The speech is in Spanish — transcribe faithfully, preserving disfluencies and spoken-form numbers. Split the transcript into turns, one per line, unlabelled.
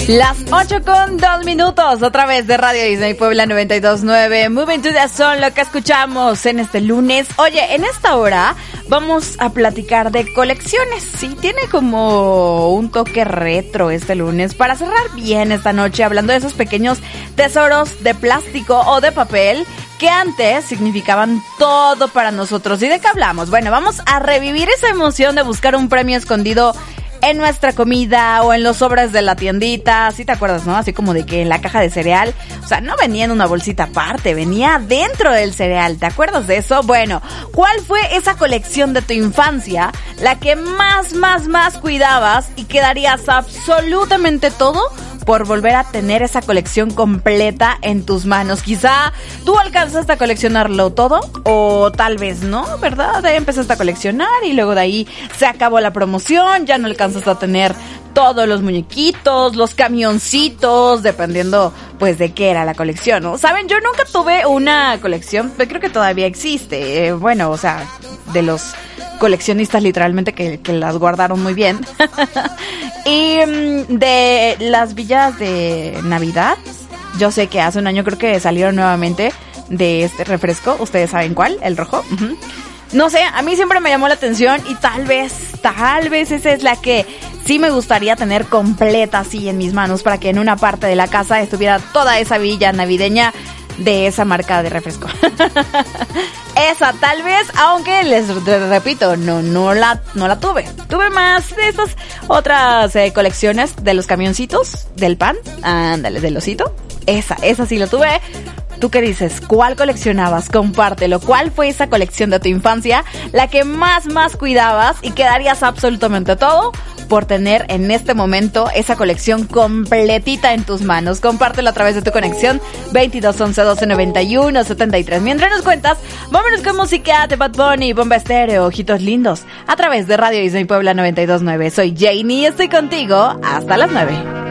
Las ocho con dos minutos, otra vez de Radio Disney Puebla noventa y dos punto nueve. Moving to the Sun, lo que escuchamos en este lunes. Oye, en esta hora vamos a platicar de colecciones. Sí, tiene como un toque retro este lunes. Para cerrar bien esta noche, hablando de esos pequeños tesoros de plástico o de papel que antes significaban todo para nosotros. ¿Y de qué hablamos? Bueno, vamos a revivir esa emoción de buscar un premio escondido en nuestra comida o en los sobres de la tiendita. ¿Sí te acuerdas, no? Así como de que en la caja de cereal, o sea, no venía en una bolsita aparte, venía dentro del cereal. ¿Te acuerdas de eso? Bueno, ¿cuál fue esa colección de tu infancia, la que más, más, más cuidabas y que darías absolutamente todo por volver a tener esa colección completa en tus manos? Quizá tú alcanzaste a coleccionarlo todo, o tal vez no, ¿verdad? De ahí empezaste a coleccionar y luego de ahí se acabó la promoción, ya no alcanzaste a tener todos los muñequitos, los camioncitos, dependiendo pues de qué era la colección, ¿no? Saben, yo nunca tuve una colección, pero creo que todavía existe, eh, bueno, o sea, de los coleccionistas literalmente que, que las guardaron muy bien. Y de las villas de Navidad, yo sé que hace un año creo que salieron nuevamente de este refresco, ustedes saben cuál, el rojo. Uh-huh. No sé, a mí siempre me llamó la atención y tal vez, tal vez esa es la que sí me gustaría tener completa así en mis manos, para que en una parte de la casa estuviera toda esa villa navideña de esa marca de refresco. Esa tal vez, aunque les repito, no, no la, no la tuve. Tuve más de esas otras eh, colecciones de los camioncitos, del pan, ándale, del osito. Esa, esa sí la tuve. ¿Tú qué dices? ¿Cuál coleccionabas? Compártelo. ¿Cuál fue esa colección de tu infancia, la que más, más cuidabas y que darías absolutamente todo por tener en este momento esa colección completita en tus manos? Compártelo a través de tu conexión veintidós once doce noventa y uno setenta y tres. Mientras nos cuentas, vámonos con música de Bad Bunny, Bomba Estéreo, Ojitos Lindos, a través de Radio Disney Puebla noventa y dos punto nueve. Soy Janie y estoy contigo hasta las nueve.